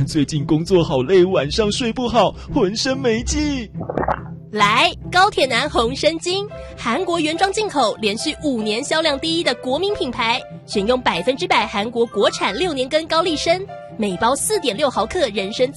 最近工作好累，晚上睡不好，浑身没劲。 来，高铁男红参精，韩国原装进口，连续5年销量第一的国民品牌，选用100%韩国国产6年根高丽参，每包4.6毫克人参。